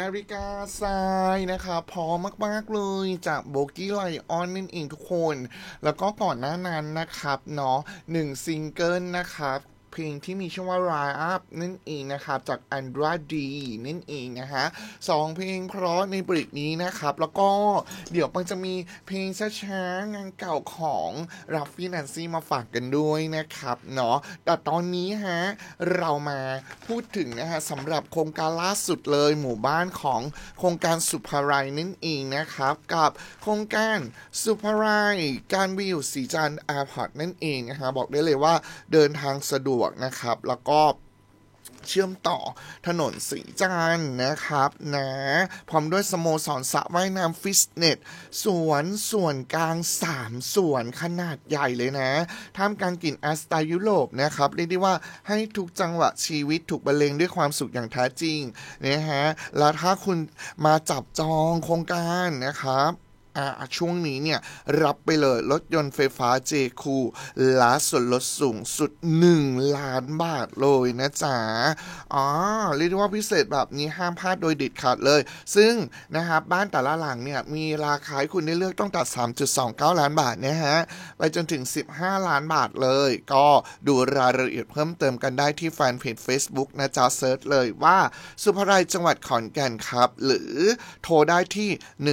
นาฬิกาทรายนะครับพร้อมมากๆเลยจากโบกี้ไลออนนั่นเองทุกคนแล้วก็ก่อนหน้านั้นนะครับเนาะ1ซิงเกิลนะครับเพลงที่มีชื่อว่า Rise Up นั่นเองนะครับจาก Andra D นั่นเองนะฮะ2เพลงเพราะในบริกนี้นะครับแล้วก็เดี๋ยวปังจะมีเพลงช้าๆงานเก่าของรัฟฟี่แนนซี่มาฝากกันด้วยนะครับเนาะแต่ตอนนี้ฮะเรามาพูดถึงนะฮะสำหรับโครงการล่าสุดเลยหมู่บ้านของโครงการสุภาลัยนั่นเองนะครับกับโครงการสุภาลัยการวิวสีจันทร์แอร์พอร์ตนั่นเองนะฮะบอกได้เลยว่าเดินทางสะดวกนะครับแล้วก็เชื่อมต่อถนนสีจันทร์นะครับนะพร้อมด้วยสโมสรสระว่ายน้ำฟิตเนสส่วนกลาง3ส่วนขนาดใหญ่เลยนะท่ามกลางกลิ่นสไตล์ยุโรปนะครับเรียกได้ว่าให้ทุกจังหวะชีวิตถูกบรรเลงด้วยความสุขอย่างแท้จริงนะฮะแล้วถ้าคุณมาจับจองโครงการนะครับช่วงนี้เนี่ยรับไปเลยรถยนต์ไฟฟ้า J คูและส่วนลดสูงสุด1ล้านบาทเลยนะจ๊ะเรียกได้ว่าพิเศษแบบนี้ห้ามพลาดโดยเด็ดขาดเลยซึ่งนะครับบ้านแต่ละหลังเนี่ยมีราคาให้คุณได้เลือกตั้งแต่3.29 ล้านบาทนะฮะไปจนถึง15ล้านบาทเลยก็ดูรายละเอียดเพิ่มเติมกันได้ที่แฟนเพจ Facebook นะจ๊ะเซิร์ชเลยว่าสุภาลัยจังหวัดขอนแก่นครับหรือโทรได้ที่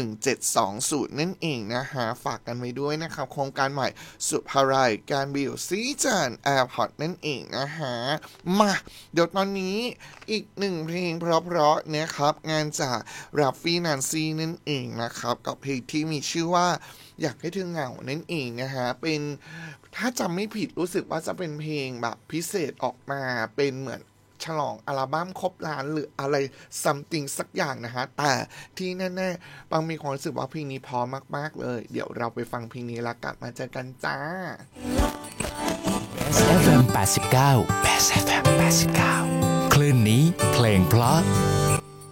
1720นั่นเองนะฮะฝากกันไว้ด้วยนะครับโครงการใหม่สุภาลัยการบิวสีจันทร์แอร์พอร์ตนั่นเองนะฮะมาเดี๋ยวตอนนี้อีก1เพลงเพราะๆนะครับงานจากรัฟฟี่แนนซี่นั่นเองนะครับกับเพลงที่มีชื่อว่าอยากให้เธอเหงานั่นเองนะฮะเป็นถ้าจำไม่ผิดรู้สึกว่าจะเป็นเพลงแบบพิเศษออกมาเป็นเหมือนฉลองอัลบั้มครบล้านหรืออะไรซัมติงสักอย่างนะฮะแต่ที่แน่ๆปังมีความรู้สึกว่าเพลงนี้พอมากๆเลยเดี๋ยวเราไปฟังเพลงนี้แล้วกลับมาเจอกันจ้า Best FM 89 Best FM 89คลื่นนี้เพลงเพราะ